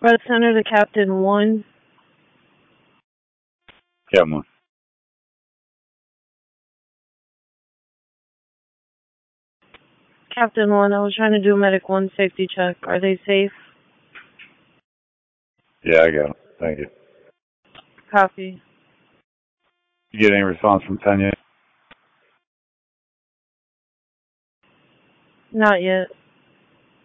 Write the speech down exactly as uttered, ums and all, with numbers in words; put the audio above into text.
Red Center to Captain one. Captain one. Captain one, I was trying to do Medic one safety check. Are they safe? Yeah, I got it. Thank you. Copy. You get any response from ten yet? Not yet.